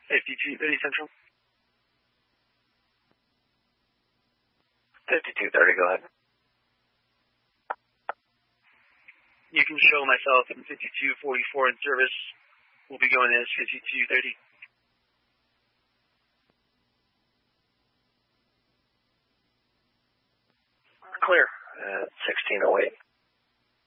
5230 Central. 5230, go ahead. You can show myself in 5244 in service. We'll be going as 5230. Clear. 1608.